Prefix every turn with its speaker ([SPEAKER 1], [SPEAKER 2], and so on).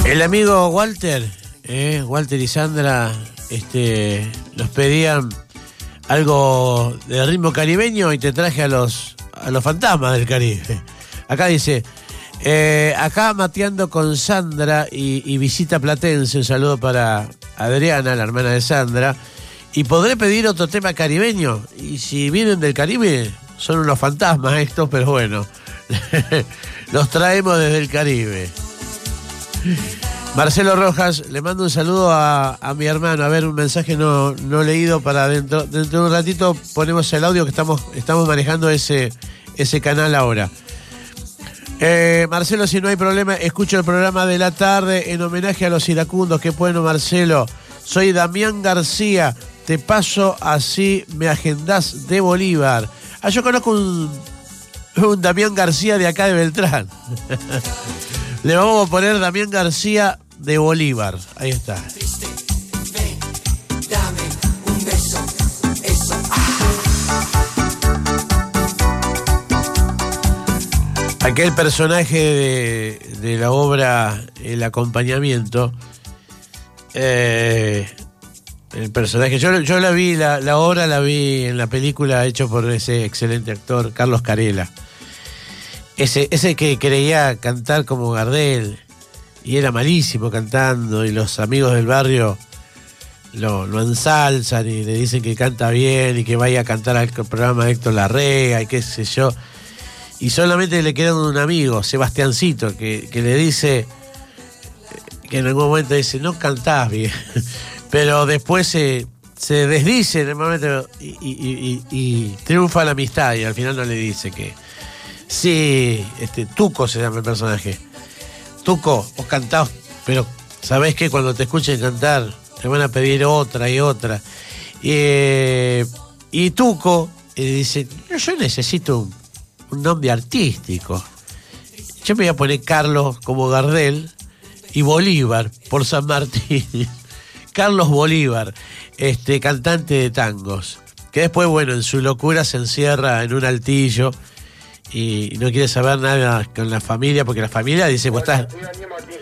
[SPEAKER 1] El amigo Walter, Walter y Sandra, nos pedían algo de ritmo caribeño y te traje a los fantasmas del Caribe. Acá dice, acá mateando con Sandra y visita platense, un saludo para Adriana, la hermana de Sandra, y podré pedir otro tema caribeño, y si vienen del Caribe, son unos fantasmas estos, pero bueno, los traemos desde el Caribe. Marcelo Rojas, le mando un saludo a mi hermano. A ver, un mensaje no leído para dentro de un ratito ponemos el audio que estamos manejando ese canal ahora. Marcelo, si no hay problema, escucho el programa de la tarde en homenaje a los iracundos. Qué bueno, Marcelo. Soy Damián García, te paso así me agendás de Bolívar. Yo conozco un Damián García de acá de Beltrán. Le vamos a poner Damián García de Bolívar. Ahí está. Aquel personaje de la obra El Acompañamiento, el personaje, yo la vi, la obra la vi en la película hecho por ese excelente actor Carlos Carela. Ese que creía cantar como Gardel y era malísimo cantando, y los amigos del barrio lo ensalzan y le dicen que canta bien y que vaya a cantar al programa de Héctor Larrea y qué sé yo. Y solamente le queda un amigo, Sebastiancito, que le dice, que en algún momento dice, no cantás bien, pero después se desdice en el momento y triunfa la amistad, y al final no le dice que sí, Tuco se llama el personaje. Tuco, vos cantás, pero sabés que cuando te escuchen cantar te van a pedir otra y otra. Y Tuco dice, yo necesito un nombre artístico. Yo me voy a poner Carlos como Gardel y Bolívar por San Martín. Carlos Bolívar, cantante de tangos, que después, bueno, en su locura se encierra en un altillo y no quiere saber nada con la familia, porque la familia dice, vos estás...